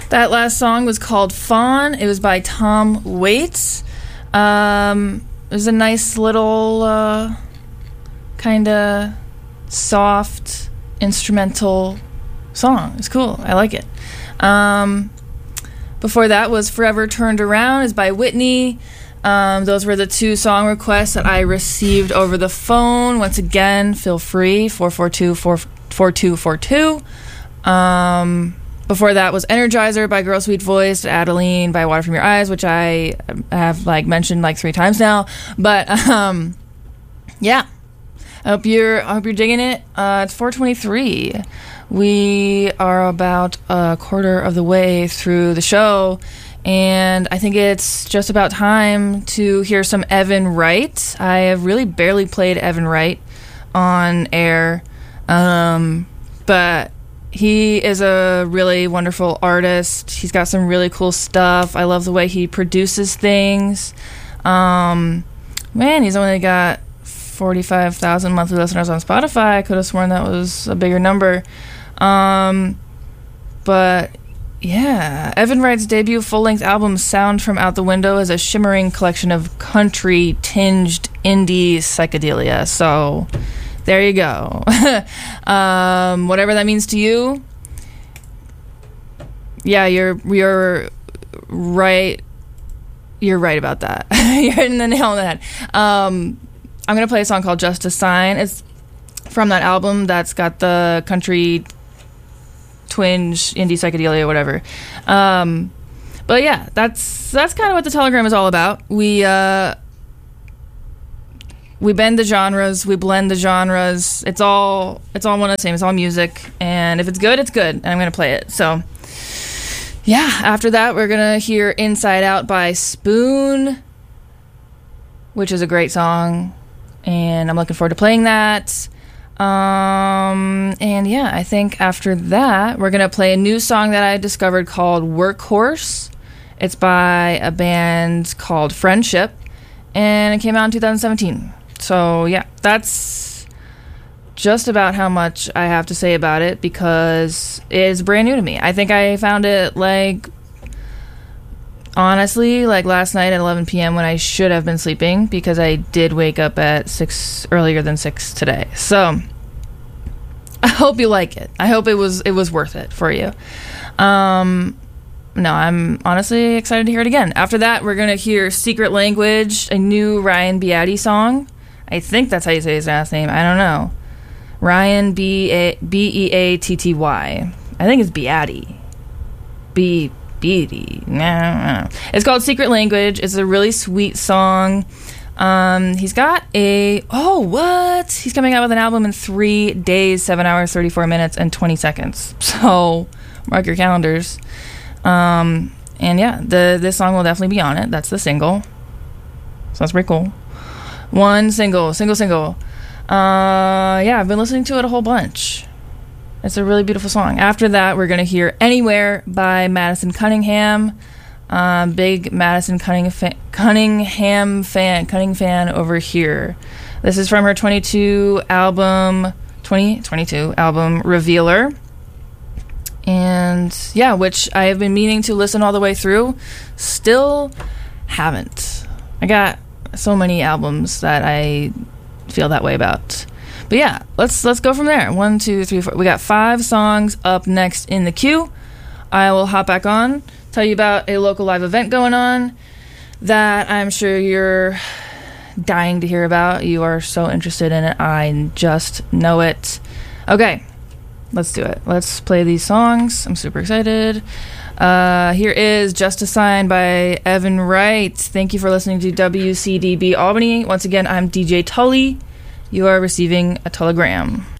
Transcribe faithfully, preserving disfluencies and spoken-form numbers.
That last song was called Fawn. It was by Tom Waits. Um, it was a nice little uh, kind of soft instrumental song. It's cool. I like it. Um, before that was Forever Turned Around. It's by Whitney. Um, those were the two song requests that I received over the phone. Once again, feel free, four four two, four two four two. Um, before that was Energizer by Girl Sweet Voice, Adeline by Water From Your Eyes, which I have like mentioned like three times now. But um, yeah, I hope you're I hope you're digging it. Uh, it's four twenty-three. We are about a quarter of the way through the show, and I think it's just about time to hear some Evan Wright. I have really barely played Evan Wright on air, um, but he is a really wonderful artist. He's got some really cool stuff. I love the way he produces things. Um, man, he's only got forty-five thousand monthly listeners on Spotify. I could have sworn that was a bigger number. Um, but yeah, Evan Wright's debut full-length album, Sound From Out the Window, is a shimmering collection of country-tinged indie psychedelia. So there you go. um, whatever that means to you. Yeah, you're you're right. You're right about that. You're hitting the nail on the head. Um, I'm gonna play a song called "Just a Sign." It's from that album that's got the country twinge, indie psychedelia, whatever. Um, but yeah, that's that's kind of what the Telegram is all about. We uh, we bend the genres, we blend the genres. It's all it's all one and the same. It's all music, and if it's good, it's good, and I'm gonna play it. So yeah, after that, we're gonna hear "Inside Out" by Spoon, which is a great song, and I'm looking forward to playing that. Um, and yeah, I think after that, we're going to play a new song that I discovered called Workhorse. It's by a band called Friendship, and it came out in two thousand seventeen. So yeah, that's just about how much I have to say about it, because it is brand new to me. I think I found it, like, honestly, like last night at eleven p.m. when I should have been sleeping, because I did wake up at six earlier than six today. So I hope you like it. I hope it was it was worth it for you. Um, no, I'm honestly excited to hear it again. After that, we're gonna hear "Secret Language," a new Ryan Beatty song. I think that's how you say his last name. I don't know. Ryan B A B E A T T Y. I think it's Beatty. B. Beatty. Nah, nah. It's called "Secret Language." It's a really sweet song. Um, he's got a... Oh, what? He's coming out with an album in three days, seven hours, thirty-four minutes, and twenty seconds. So, mark your calendars. Um, and yeah, the this song will definitely be on it. That's the single. So that's pretty cool. One single, single, single. Uh, yeah, I've been listening to it a whole bunch. It's a really beautiful song. After that, we're going to hear "Anywhere" by Madison Cunningham. Um, big Madison Cunningham, fa- Cunningham fan, Cunningham fan over here. This is from her twenty-two album, twenty twenty-two album, Revealer. And yeah, which I have been meaning to listen all the way through. Still haven't. I got so many albums that I feel that way about. But yeah, let's let's go from there. One, two, three, four. We got five songs up next in the queue. I will hop back on, tell you about a local live event going on that I'm sure you're dying to hear about. You are so interested in it. I just know it. Okay, let's do it. Let's play these songs. I'm super excited. Uh, here is "Just a Sign" by Evan Wright. Thank you for listening to W C D B Albany. Once again, I'm D J Tully. You are receiving a telegram.